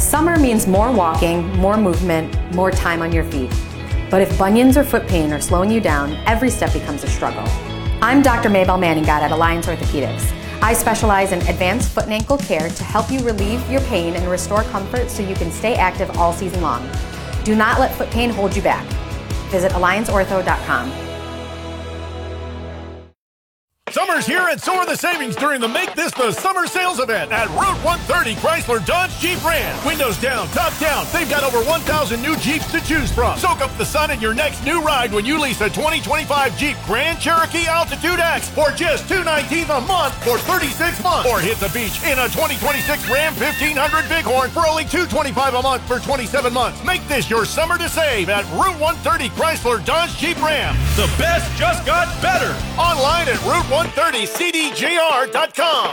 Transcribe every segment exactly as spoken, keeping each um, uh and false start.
Summer means more walking, more movement, more time on your feet. But if bunions or foot pain are slowing you down, every step becomes a struggle. I'm Doctor Maybelle Manningat at Alliance Orthopedics. I specialize in advanced foot and ankle care to help you relieve your pain and restore comfort so you can stay active all season long. Do not let foot pain hold you back. Visit alliance ortho dot com. Summer's here and so are the savings during the Make This the Summer sales event at Route one thirty Chrysler Dodge Jeep Ram. Windows down, top down. They've got over one thousand new Jeeps to choose from. Soak up the sun in your next new ride when you lease a twenty twenty-five Jeep Grand Cherokee Altitude X for just two hundred nineteen dollars a month for thirty-six months. Or hit the beach in a twenty twenty-six Ram fifteen hundred Bighorn for only two hundred twenty-five dollars a month for twenty-seven months. Make this your summer to save at Route one thirty Chrysler Dodge Jeep Ram. The best just got better. Online at Route one thirty C D J R dot com.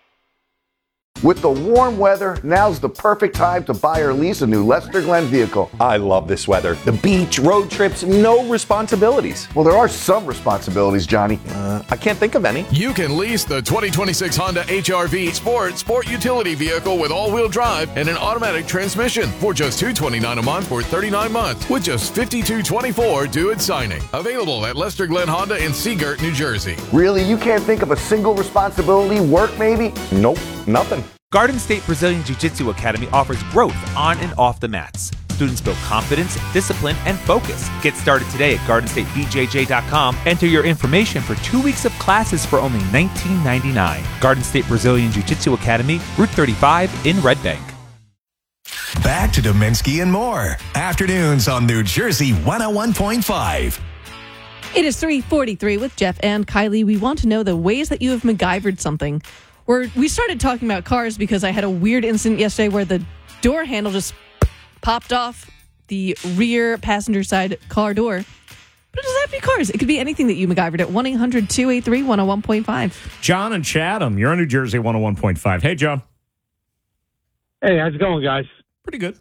With the warm weather, now's the perfect time to buy or lease a new Lester Glenn vehicle. I love this weather. The beach, road trips, no responsibilities. Well, there are some responsibilities, Johnny. Uh, I can't think of any. You can lease the twenty twenty-six Honda H R V Sport Sport Utility Vehicle with all-wheel drive and an automatic transmission for just two hundred twenty-nine dollars a month for thirty-nine months with just fifty-two twenty-four due at signing. Available at Lester Glenn Honda in Seagirt, New Jersey. Really? You can't think of a single responsibility? Work, maybe? Nope, nothing. Garden State Brazilian Jiu-Jitsu Academy offers growth on and off the mats. Students build confidence, discipline, and focus. Get started today at garden state b j j dot com. Enter your information for two weeks of classes for only nineteen ninety-nine dollars. Garden State Brazilian Jiu-Jitsu Academy, Route thirty-five in Red Bank. Back to Dominski and more. Afternoons on New Jersey one oh one point five. It is three forty-three with Jeff and Kylie. We want to know the ways that you have MacGyvered something. We're, we started talking about cars because I had a weird incident yesterday where the door handle just popped off the rear passenger side car door. But it doesn't have to be cars. It could be anything that you MacGyvered at one eight hundred two eight three one oh one point five. John and Chatham, you're on New Jersey one oh one point five. Hey, John. Hey, how's it going, guys? Pretty good.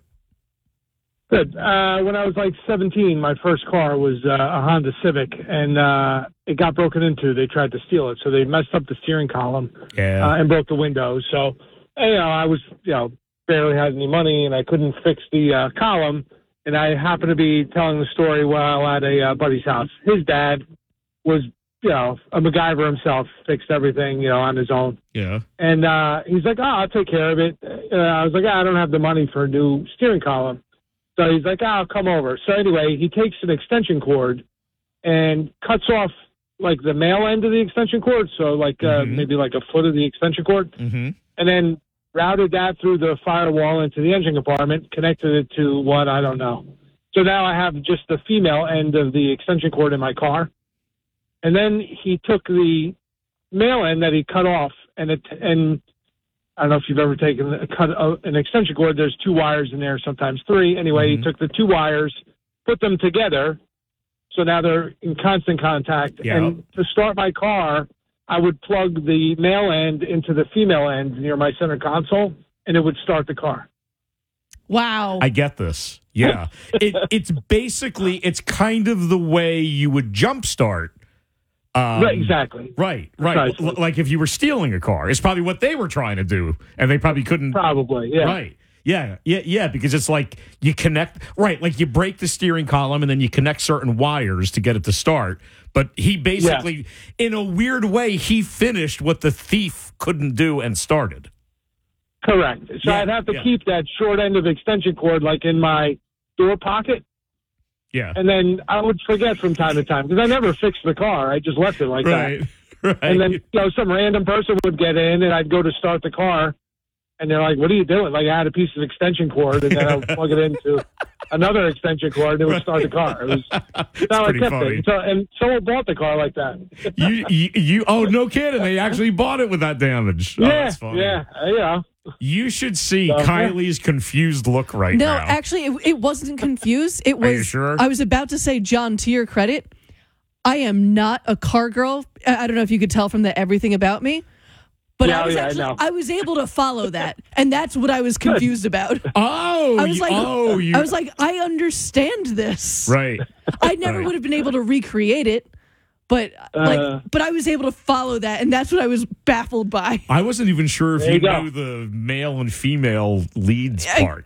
Good. Uh, when I was like seventeen, my first car was uh, a Honda Civic, and uh, it got broken into. They tried to steal it, so they messed up the steering column yeah. uh, and broke the windows. So, you know, I was, you know, barely had any money, and I couldn't fix the uh, column. And I happened to be telling the story while at a uh, buddy's house. His dad was, you know, a MacGyver himself, fixed everything, you know, on his own. Yeah. And uh, he's like, oh, I'll take care of it. Uh, I was like, oh, I don't have the money for a new steering column. So he's like, oh, I'll come over. So anyway, he takes an extension cord and cuts off, like, the male end of the extension cord, so, like, uh, mm-hmm. maybe like a foot of the extension cord, mm-hmm. and then routed that through the firewall into the engine compartment, connected it to what, I don't know. So now I have just the female end of the extension cord in my car. And then he took the male end that he cut off, and it, and I don't know if you've ever taken a cut uh, an extension cord. There's two wires in there, sometimes three. Anyway, mm-hmm. he took the two wires, put them together, so now they're in constant contact. Yeah. And to start my car, I would plug the male end into the female end near my center console, and it would start the car. Wow. I get this. Yeah. it, it's basically, it's kind of the way you would jumpstart. Um, right, exactly. Right, right. Precisely. L- like if you were stealing a car, it's probably what they were trying to do, and they probably couldn't. Probably, yeah. Right. Yeah, yeah, yeah, because it's like you connect, right, like you break the steering column and then you connect certain wires to get it to start. But he basically, yeah. in a weird way, he finished what the thief couldn't do and started. Correct. So yeah, I'd have to yeah. keep that short end of extension cord like in my door pocket. Yeah. And then I would forget from time to time because I never fixed the car. I just left it like right, that. Right. And then, you know, some random person would get in and I'd go to start the car. And they're like, what are you doing? Like, I had a piece of extension cord, and then I would plug it into another extension cord, and it would start the car. It was how I kept funny. it. So, and someone bought the car like that. you, you, you, oh, no kidding. They actually bought it with that damage. Oh, yeah, that's funny. yeah, yeah. You should see So, Kylie's confused look right no, now. No, actually, it, it wasn't confused. It was. Are you sure? I was about to say, John, to your credit, I am not a car girl. I, I don't know if you could tell from the everything about me. But yeah, I was yeah, actually, I, I was able to follow that, and that's what I was confused about. Oh, I was like, oh, you... I was like, I understand this. Right. I never right. would have been able to recreate it, but like, Uh, but I was able to follow that, and that's what I was baffled by. I wasn't even sure if There you, you go. knew the male and female leads part.